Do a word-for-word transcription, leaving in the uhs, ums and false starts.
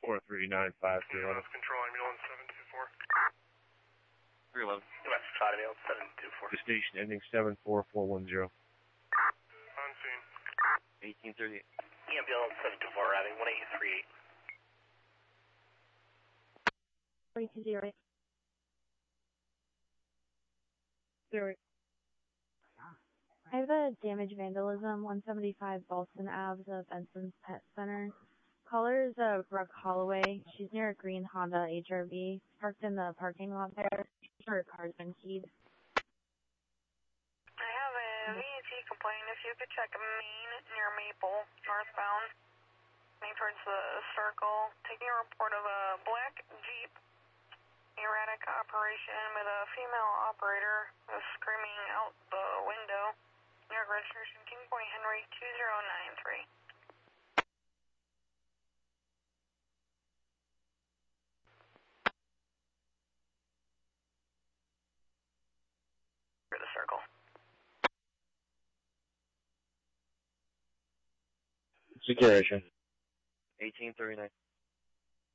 four three nine five three eleven. Control, ambulance seven two four. three eleven. West Side ambulance seven two four. The station ending seven four four one zero. On scene. eighteen thirty-eight. Ambulance seven two four, routing one eight three eight. three two zero eight. Zero eight. I have a damage vandalism, one seventy-five Boston Avenue of Benson's Pet Center. Caller is uh, Brooke Holloway. She's near a green Honda H R V. Parked in the parking lot there. Her car's been keyed. I have a V A T complaint. If you could check Main near Maple, northbound, Main towards the circle. Taking a report of a black Jeep, erratic operation with a female operator who's screaming out the window. New York registration, King Point Henry two zero nine three. For the circle. Securation. eighteen thirty-nine.